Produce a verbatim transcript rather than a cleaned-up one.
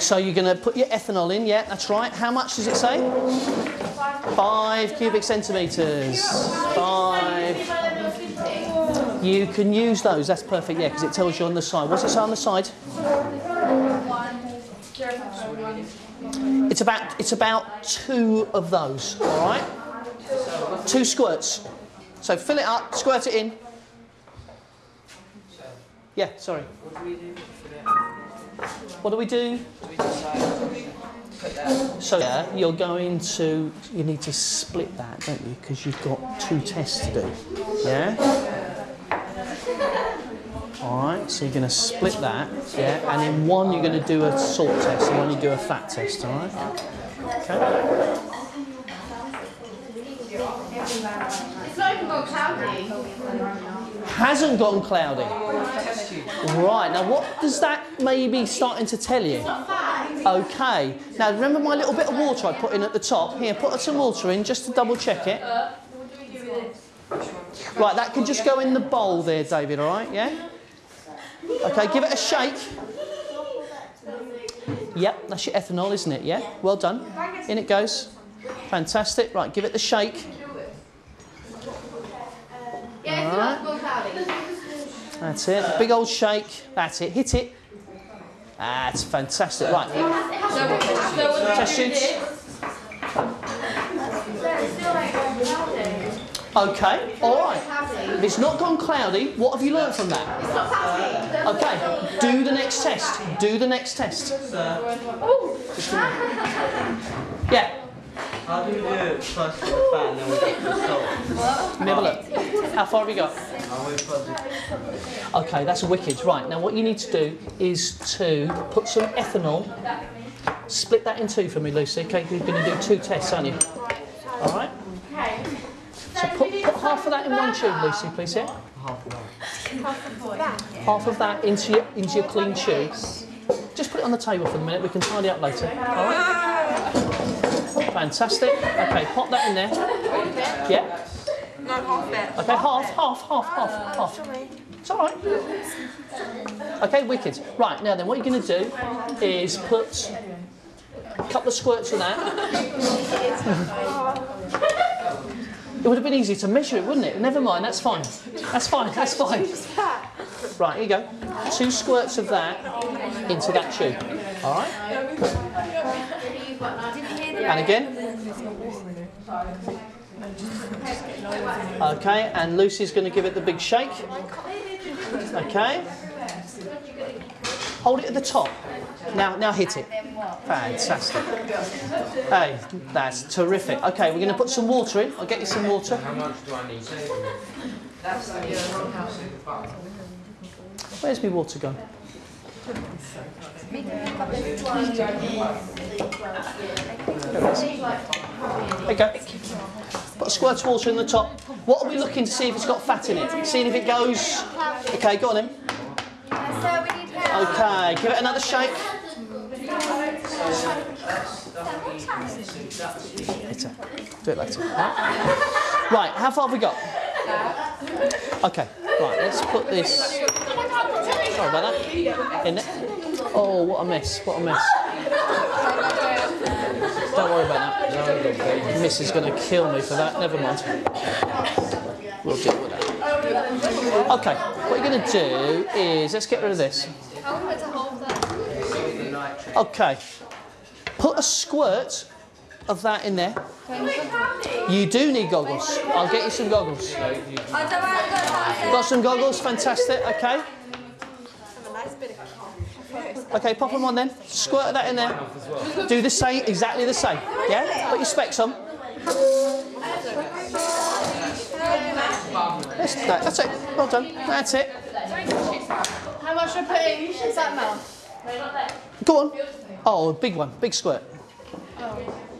So you're going to put your ethanol in, yeah, that's right. How much does it say? Five cubic centimetres. Five. You can use those, that's perfect, yeah, because it tells you on the side. What's it say on the side? It's about, it's about two of those, all right? Two squirts. So fill it up, squirt it in. Yeah, sorry. What do we do? So yeah, you're going to, you need to split that, don't you? Because you've got two tests to do. Yeah? Alright, so you're going to split that, yeah? And in one you're going to do a salt test, and one you do a fat test, alright? Okay. It's not even gone cloudy. Hasn't gone cloudy. Right, now what does that maybe starting to tell you? Okay, now remember my little bit of water I put in at the top? Here, put some water in just to double check it. Right, that can just go in the bowl there, David, alright, yeah? Okay, give it a shake. Yep, that's your ethanol, isn't it? Yeah, well done. In it goes. Fantastic. Right, give it the shake. Alright. That's it. Big old shake. That's it. Hit it. That's fantastic. Right. Test tubes. Okay, all right. If it's not gone cloudy, what have you learnt from that? Okay, do the next test. Do the next test. Yeah. How do we do it first with the fat and then we get the salt? Let me have a look. How far have we got? Okay, that's wicked. Right, now what you need to do is to put some ethanol, split that in two for me, Lucy. Okay, you're going to do two tests, aren't you? All right? So put, put half of that in one tube, Lucy, please, yeah? Half of that. Half of that into your, into your clean tube. Just put it on the table for a minute, we can tidy up later. All right? Fantastic. Okay, pop that in there. Yeah? No, half it. Okay, half, half, half, half, half. It's all right. Okay, wicked. Right, now then, what you're going to do is put a couple of squirts of that. It would have been easy to measure it, wouldn't it? Never mind, that's fine. That's fine, that's fine. Right, here you go. Two squirts of that into that tube. All right? And again. Okay, and Lucy's going to give it the big shake. Okay. Hold it at the top. Now, now hit it. Fantastic. Hey, that's terrific. Okay, we're going to put some water in. I'll get you some water. How much do I need? Where's my water gone? Okay. Put a squirt of water in the top. What are we looking to see if it's got fat in it? Seeing if it goes. Okay, go on then. Okay, give it another shake. Later. Do it later. Right, how far have we got? Okay, right, let's put this. Sorry about that. In it. Oh, what a mess, what a mess. Don't worry about that. Miss is going to kill me for that, never mind. We'll deal with that. Okay, what you're going to do is, let's get rid of this. Okay, put a squirt of that in there. You do need goggles. I'll get you some goggles. Got some goggles, fantastic, okay. Okay, pop them on then. Squirt that in there. Do the same, exactly the same. Yeah? Put your specs on. That's, that, that's it. Well done. That's it. How much should I put in? Is that amount? Go on. Oh, big one. Big squirt. Oh.